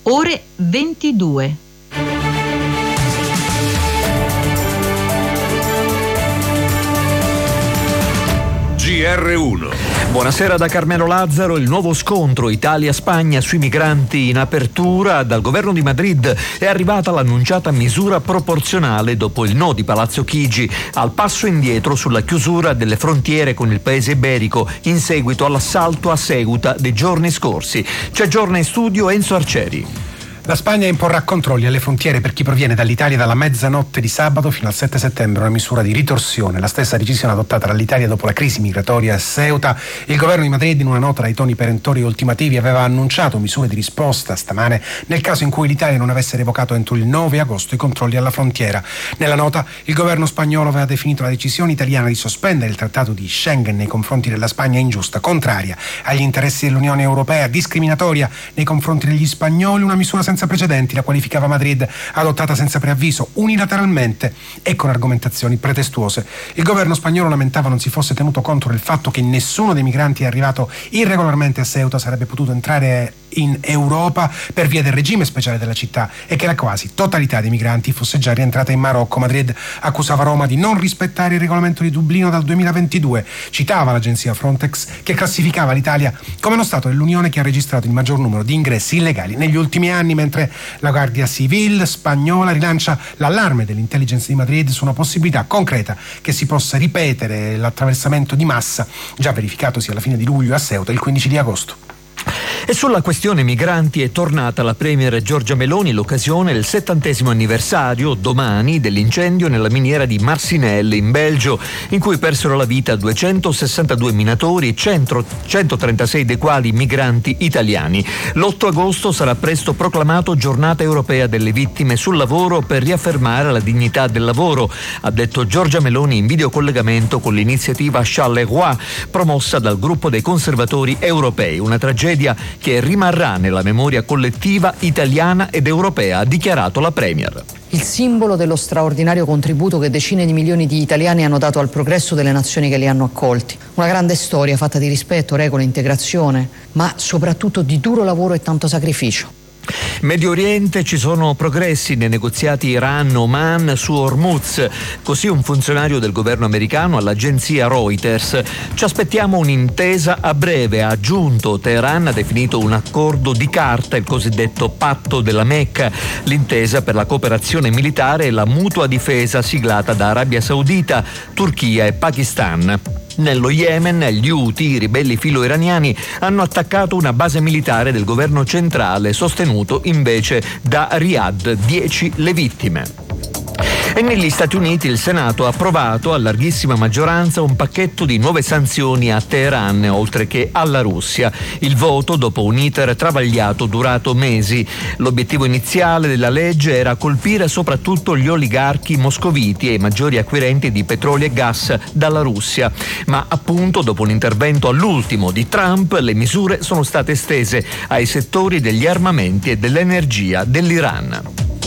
ore 22. GR1. Buonasera da Carmelo Lazzaro. Il nuovo scontro Italia-Spagna sui migranti in apertura. Dal governo di Madrid è arrivata l'annunciata misura proporzionale dopo il no di Palazzo Chigi al passo indietro sulla chiusura delle frontiere con il paese iberico in seguito all'assalto a Ceuta dei giorni scorsi. Ci aggiorna in studio Enzo Arcieri. La Spagna imporrà controlli alle frontiere per chi proviene dall'Italia dalla mezzanotte di sabato fino al 7 settembre, una misura di ritorsione, la stessa decisione adottata dall'Italia dopo la crisi migratoria a Ceuta. Il governo di Madrid, in una nota dai toni perentori e ultimativi, aveva annunciato misure di risposta stamane nel caso in cui l'Italia non avesse revocato entro il 9 agosto i controlli alla frontiera. Nella nota il governo spagnolo aveva definito la decisione italiana di sospendere il trattato di Schengen nei confronti della Spagna ingiusta, contraria agli interessi dell'Unione Europea, discriminatoria nei confronti degli spagnoli, una misura senza precedenti, la qualificava Madrid, adottata senza preavviso, unilateralmente e con argomentazioni pretestuose. Il governo spagnolo lamentava non si fosse tenuto conto del fatto che nessuno dei migranti arrivato irregolarmente a Ceuta sarebbe potuto entrare in Europa per via del regime speciale della città e che la quasi totalità dei migranti fosse già rientrata in Marocco. Madrid accusava Roma di non rispettare il regolamento di Dublino dal 2022. Citava l'agenzia Frontex che classificava l'Italia come lo Stato dell'Unione che ha registrato il maggior numero di ingressi illegali negli ultimi anni, mentre la Guardia Civil spagnola rilancia l'allarme dell'intelligence di Madrid su una possibilità concreta che si possa ripetere l'attraversamento di massa già verificatosi alla fine di luglio a Ceuta il 15 di agosto. E sulla questione migranti è tornata la premier Giorgia Meloni l'occasione del 70° anniversario, domani, dell'incendio nella miniera di Marcinelle in Belgio, in cui persero la vita 262 minatori, 136 dei quali migranti italiani. L'8 agosto sarà presto proclamato Giornata Europea delle Vittime sul Lavoro per riaffermare la dignità del lavoro, ha detto Giorgia Meloni in videocollegamento con l'iniziativa Charleroi, promossa dal gruppo dei conservatori europei. Una tragedia che rimarrà nella memoria collettiva italiana ed europea, ha dichiarato la Premier. Il simbolo dello straordinario contributo che decine di milioni di italiani hanno dato al progresso delle nazioni che li hanno accolti. Una grande storia fatta di rispetto, regole, integrazione, ma soprattutto di duro lavoro e tanto sacrificio. Medio Oriente, ci sono progressi nei negoziati Iran-Oman su Hormuz, così un funzionario del governo americano all'agenzia Reuters. Ci aspettiamo un'intesa a breve, ha aggiunto. Teheran ha definito un accordo di carta, il cosiddetto patto della Mecca, l'intesa per la cooperazione militare e la mutua difesa siglata da Arabia Saudita, Turchia e Pakistan. Nello Yemen, gli Houthi, i ribelli filo-iraniani, hanno attaccato una base militare del governo centrale, sostenuto invece da Riyadh. 10 le vittime. E negli Stati Uniti il Senato ha approvato a larghissima maggioranza un pacchetto di nuove sanzioni a Teheran, oltre che alla Russia. Il voto dopo un iter travagliato durato mesi. L'obiettivo iniziale della legge era colpire soprattutto gli oligarchi moscoviti e i maggiori acquirenti di petrolio e gas dalla Russia. Ma appunto dopo un intervento all'ultimo di Trump, le misure sono state estese ai settori degli armamenti e dell'energia dell'Iran.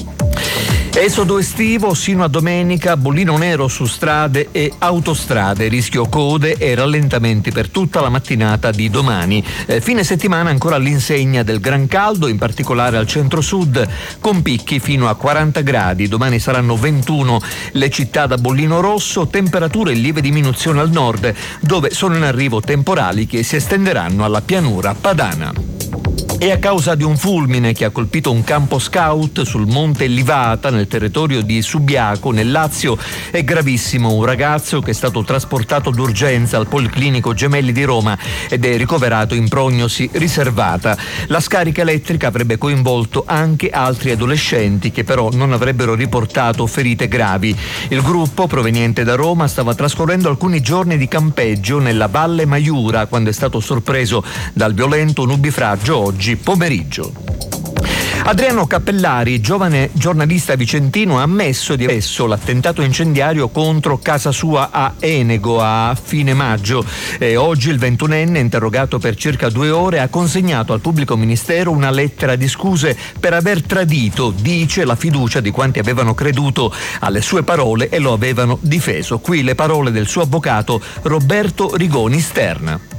Esodo estivo sino a domenica, bollino nero su strade e autostrade, rischio code e rallentamenti per tutta la mattinata di domani. Fine settimana ancora all'insegna del gran caldo, in particolare al centro-sud, con picchi fino a 40 gradi. Domani saranno 21 le città da bollino rosso, temperature in lieve diminuzione al nord, dove sono in arrivo temporali che si estenderanno alla pianura padana. E a causa di un fulmine che ha colpito un campo scout sul monte Livata nel territorio di Subiaco nel Lazio è gravissimo. Un ragazzo che è stato trasportato d'urgenza al Policlinico Gemelli di Roma ed è ricoverato in prognosi riservata. La scarica elettrica avrebbe coinvolto anche altri adolescenti che però non avrebbero riportato ferite gravi. Il gruppo proveniente da Roma stava trascorrendo alcuni giorni di campeggio nella Valle Maiura quando è stato sorpreso dal violento nubifragio oggi pomeriggio. Adriano Cappellari, giovane giornalista vicentino, ha ammesso di aver commesso l'attentato incendiario contro casa sua a Enego a fine maggio. Oggi il 21enne, interrogato per circa 2 ore, ha consegnato al pubblico ministero una lettera di scuse per aver tradito, dice, la fiducia di quanti avevano creduto alle sue parole e lo avevano difeso. Qui le parole del suo avvocato Roberto Rigoni Sterna.